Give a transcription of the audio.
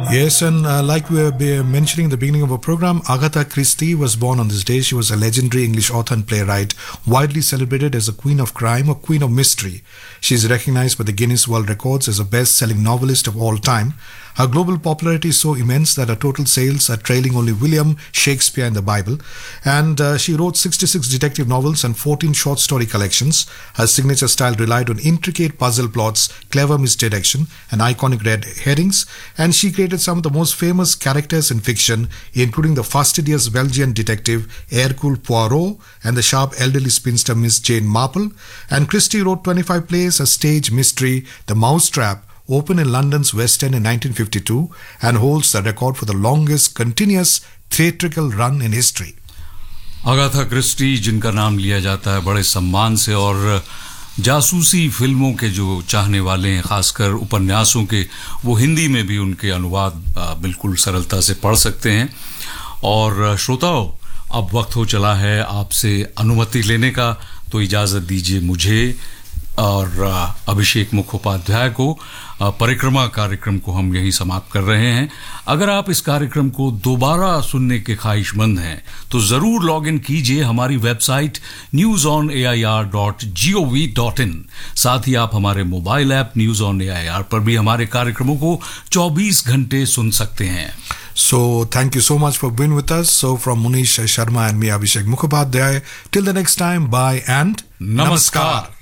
Yes, and like we were mentioning in the beginning of our program, Agatha Christie was born on this day. She was a legendary English author and playwright, widely celebrated as a queen of crime or queen of mystery. She is recognized by the Guinness World Records as a best-selling novelist of all time. Her global popularity is so immense that her total sales are trailing only William Shakespeare and the Bible. And she wrote 66 detective novels and 14 short story collections. Her signature style relied on intricate puzzle plots, clever misdirection, and iconic red herrings. And she created some of the most famous characters in fiction, including the fastidious Belgian detective Hercule Poirot and the sharp elderly spinster Miss Jane Marple. And Christie wrote 25 plays, a stage mystery, The Mousetrap, opened in London's West End in 1952 and holds the record for the longest continuous theatrical run in history. Agatha Christie, जिनका नाम लिया जाता है बड़े सम्मान से, और जासूसी फिल्मों के जो चाहने वाले हैं, खासकर उपन्यासों के, वो हिंदी में भी उनके अनुवाद बिल्कुल सरलता से पढ़ सकते हैं. और श्रोताओं, अब वक्त हो चला है आपसे अनुमति लेने का, तो इजाज़त दीजिए मुझे और अभिषेक मुखोपाध्याय को. परिक्रमा कार्यक्रम को हम यहीं समाप्त कर रहे हैं. अगर आप इस कार्यक्रम को दोबारा सुनने के ख्वाहिशमंद हैं तो ज़रूर लॉग इन कीजिए हमारी वेबसाइट newsonair.gov.in. साथ ही आप हमारे mobile app news on AIR पर भी हमारे कार्यक्रमों को 24 घंटे सुन सकते हैं. So thank you so much for being with us. So from Munish Sharma and me, Abhishek Mukhopadhyay, till the next time, bye and Namaskar.